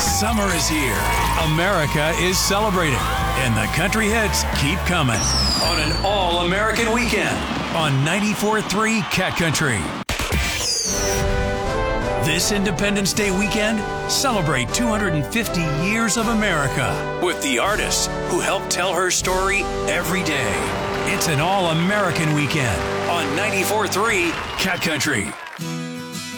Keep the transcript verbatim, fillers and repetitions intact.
Summer is here. America is celebrating. And the country hits keep coming. On an all-American weekend on ninety-four point three Cat Country. This Independence Day weekend, celebrate two hundred fifty years of America with the artists who help tell her story every day. It's an all-American weekend on ninety-four point three Cat Country.